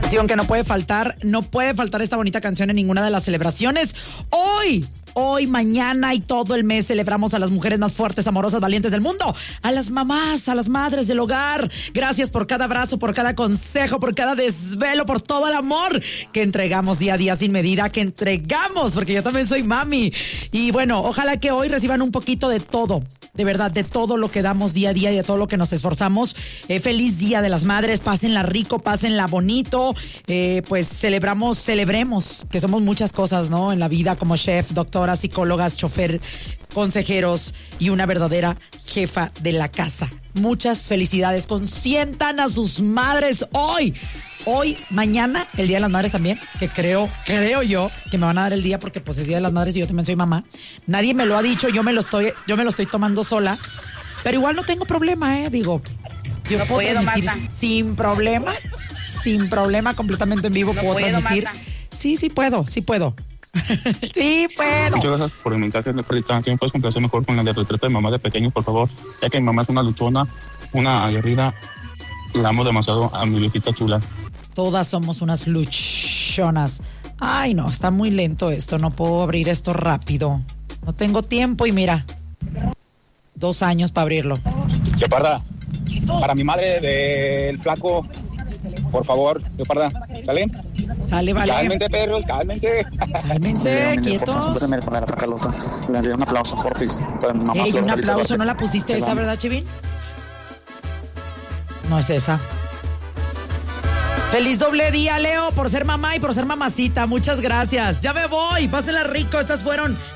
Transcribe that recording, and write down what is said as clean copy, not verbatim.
canción que no puede faltar esta bonita canción en ninguna de las celebraciones. Hoy, mañana y todo el mes celebramos a las mujeres más fuertes, amorosas, valientes del mundo, a las mamás, a las madres del hogar. Gracias por cada abrazo, por cada consejo, por cada desvelo, por todo el amor que entregamos día a día sin medida, que entregamos, porque yo también soy mami. Y bueno, ojalá que hoy reciban un poquito de todo, de verdad, de todo lo que damos día a día y de todo lo que nos esforzamos. Feliz Día de las Madres, pásenla rico, pásenla bonito, pues celebremos que somos muchas cosas, ¿no? En la vida, como chef, doctora, psicólogas, chofer, consejeros y una verdadera jefa de la casa. Muchas felicidades, consientan a sus madres hoy, mañana, el Día de las Madres también, que creo yo que me van a dar el día porque pues es Día de las Madres y yo también soy mamá. Nadie me lo ha dicho, yo me lo estoy tomando sola, pero igual no tengo problema, digo, yo no puedo transmitir Marta. sin problema, completamente en vivo puedo transmitir. Marta. Sí puedo. Sí puedo. Muchas gracias por el mensaje de felicitación. ¿Puedes complacer mejor con la de retrato de mamá de pequeño, por favor? Ya que mi mamá es una luchona, una aguerrida. La amo demasiado a mi viejita chula. Todas somos unas luchonas. Ay, no, está muy lento esto. No puedo abrir esto rápido. No tengo tiempo y mira, 2 años para abrirlo. Leoparda, para mi madre del flaco, por favor, Leoparda, ¿sale? Sale, vale. Cálmense, perros, cálmense. Cálmense, quietos. Le doy un aplauso, porfis. Un aplauso, ¿no la pusiste esa, verdad, Chivin? No es esa. Feliz doble día, Leo, por ser mamá y por ser mamacita. Muchas gracias. Ya me voy. Pásenla rico. Estas fueron